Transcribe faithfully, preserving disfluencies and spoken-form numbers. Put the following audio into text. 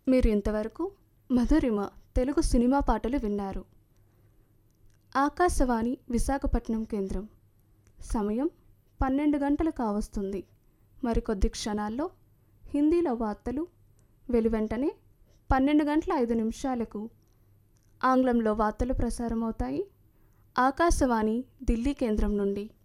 మీరు ఇంతవరకు మధురిమ తెలుగు సినిమా పాటలు విన్నారు. ఆకాశవాణి విశాఖపట్నం కేంద్రం. సమయం పన్నెండు గంటలు కావస్తుంది. మరికొద్ది క్షణాల్లో హిందీలో వార్తలు వెలువెంటనే పన్నెండు గంటల ఐదు నిమిషాలకు ఆంగ్లంలో వార్తలు ప్రసారమవుతాయి. ఆకాశవాణి ఢిల్లీ కేంద్రం నుండి.